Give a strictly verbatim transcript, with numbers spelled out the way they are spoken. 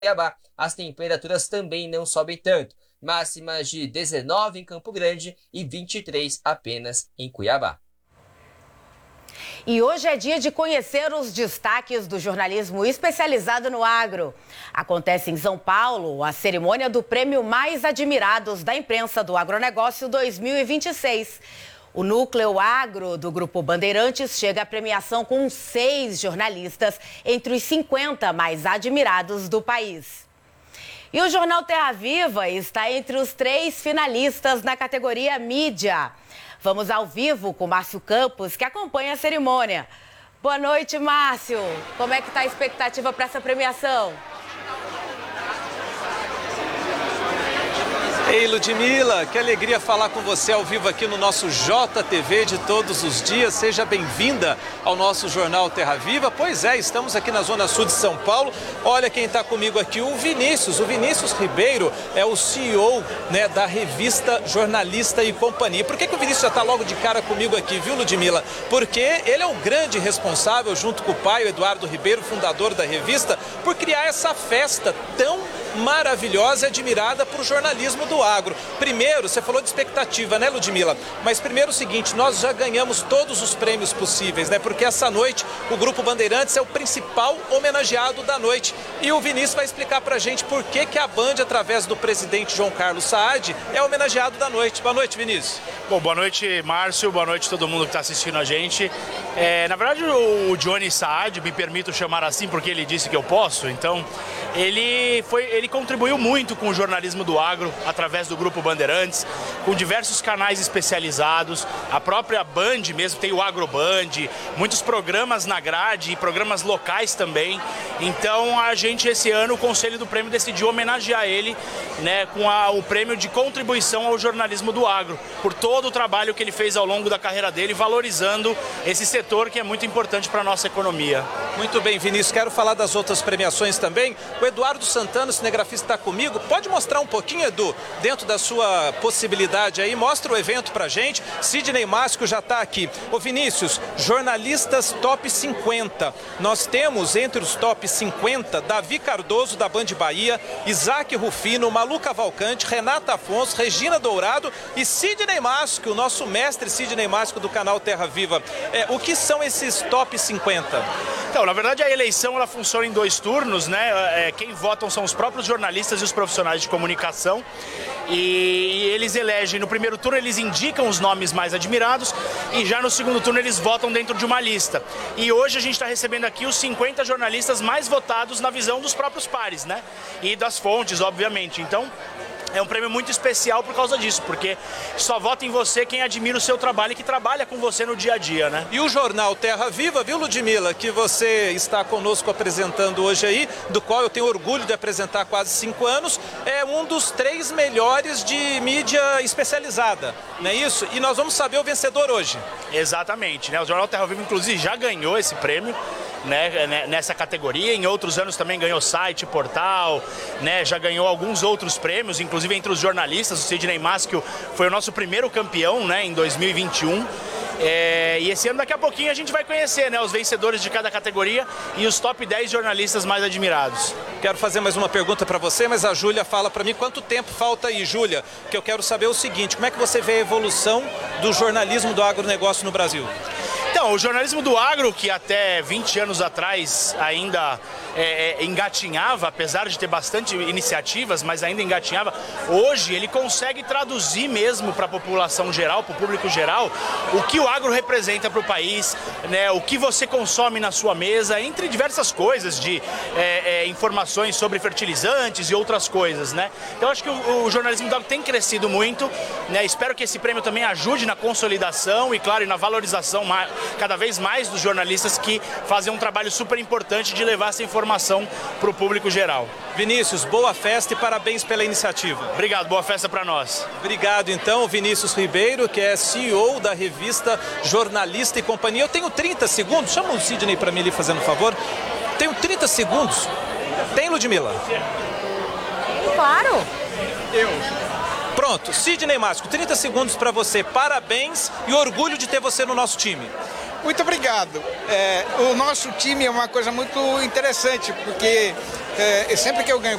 Cuiabá, as temperaturas também não sobem tanto. Máximas de dezenove em Campo Grande e vinte e três apenas em Cuiabá. E hoje é dia de conhecer os destaques do jornalismo especializado no agro. Acontece em São Paulo a cerimônia do prêmio Mais Admirados da Imprensa do Agronegócio dois mil e vinte e seis. O Núcleo Agro do Grupo Bandeirantes chega à premiação com seis jornalistas entre os cinquenta mais admirados do país. E o Jornal Terra Viva está entre os três finalistas na categoria Mídia. Vamos ao vivo com Márcio Campos, que acompanha a cerimônia. Boa noite, Márcio. Como é que está a expectativa para essa premiação? Ei, Ludmila, que alegria falar com você ao vivo aqui no nosso J T V de todos os dias. Seja bem-vinda ao nosso Jornal Terra Viva. Pois é, estamos aqui na Zona Sul de São Paulo. Olha quem está comigo aqui, o Vinícius. O Vinícius Ribeiro é o C E O, né, da revista Jornalista e Companhia. Por que, que o Vinícius já está logo de cara comigo aqui, viu, Ludmila? Porque ele é o grande responsável, junto com o pai, o Eduardo Ribeiro, fundador da revista, por criar essa festa tão maravilhosa e admirada para o jornalismo do agro. Primeiro, você falou de expectativa, né, Ludmila? Mas primeiro o seguinte, nós já ganhamos todos os prêmios possíveis, né? Porque essa noite o Grupo Bandeirantes é o principal homenageado da noite. E o Vinícius vai explicar pra gente por que que a Band, através do presidente João Carlos Saad, é homenageado da noite. Boa noite, Vinícius. Bom, boa noite, Márcio. Boa noite a todo mundo que está assistindo a gente. É, na verdade, o Johnny Saad, me permito chamar assim porque ele disse que eu posso, então ele, foi, ele contribuiu muito com o jornalismo do agro através do Grupo Bandeirantes, com diversos canais especializados, a própria Band mesmo tem o Agroband, muitos programas na grade e programas locais também. Então a gente esse ano, o Conselho do Prêmio decidiu homenagear ele, né, com a, o prêmio de contribuição ao jornalismo do agro, por todo o trabalho que ele fez ao longo da carreira dele, valorizando esse setor que é muito importante para a nossa economia. Muito bem, Vinícius, quero falar das outras premiações também. O Eduardo Santana, cinegrafista, está comigo. Pode mostrar um pouquinho, Edu, dentro da sua possibilidade aí? Mostra o evento pra gente. Sidney Máscio já está aqui. Ô Vinícius, jornalistas top cinquenta. Nós temos entre os top cinquenta Davi Cardoso, da Band Bahia, Isaac Rufino, Malu Cavalcante, Renata Afonso, Regina Dourado e Sidney Máscio, o nosso mestre Sidney Máscio do canal Terra Viva. É, o que são esses top cinquenta? Então, na verdade, a eleição ela funciona em dois turnos, né? É, quem votam são os próprios jornalistas e os profissionais de comunicação. E, e eles elegem, no primeiro turno eles indicam os nomes mais admirados e já no segundo turno eles votam dentro de uma lista. E hoje a gente está recebendo aqui os cinquenta jornalistas mais votados na visão dos próprios pares, né? E das fontes, obviamente. Então, é um prêmio muito especial por causa disso, porque só vota em você quem admira o seu trabalho e que trabalha com você no dia a dia, né? E o Jornal Terra Viva, viu, Ludmila, que você está conosco apresentando hoje aí, do qual eu tenho orgulho de apresentar há quase cinco anos, é um dos três melhores de mídia especializada, não é isso? E nós vamos saber o vencedor hoje. Exatamente, né? O Jornal Terra Viva, inclusive, já ganhou esse prêmio, né, nessa categoria. Em outros anos também ganhou site, portal, né, já ganhou alguns outros prêmios, inclusive entre os jornalistas. O Sidney Máscio foi o nosso primeiro campeão, né, em dois mil e vinte e um. É, e esse ano, daqui a pouquinho, a gente vai conhecer, né, os vencedores de cada categoria e os top dez jornalistas mais admirados. Quero fazer mais uma pergunta para você, mas a Júlia fala para mim quanto tempo falta aí, Júlia, que eu quero saber o seguinte: como é que você vê a evolução do jornalismo do agronegócio no Brasil? Então, o jornalismo do agro, que até vinte anos atrás ainda é, é, engatinhava, apesar de ter bastante iniciativas, mas ainda engatinhava, hoje ele consegue traduzir mesmo para a população geral, para o público geral, o que o agro representa para o país, né, o que você consome na sua mesa, entre diversas coisas, de é, é, informações sobre fertilizantes e outras coisas, né? Então, acho que o, o jornalismo do agro tem crescido muito, né? Espero que esse prêmio também ajude na consolidação e, claro, e na valorização cada vez mais dos jornalistas que fazem um trabalho super importante de levar essa informação para o público geral. Vinícius, boa festa e parabéns pela iniciativa. Obrigado, boa festa para nós. Obrigado, então, Vinícius Ribeiro, que é C E O da revista Jornalista e Companhia. Eu tenho trinta segundos, chama o Sidney para mim ali, fazendo um favor. Tenho trinta segundos. Tem, Ludmila? Claro. Eu. Pronto, Sidney Máscio, trinta segundos para você. Parabéns e orgulho de ter você no nosso time. Muito obrigado. É, o nosso time é uma coisa muito interessante, porque é, sempre que eu ganho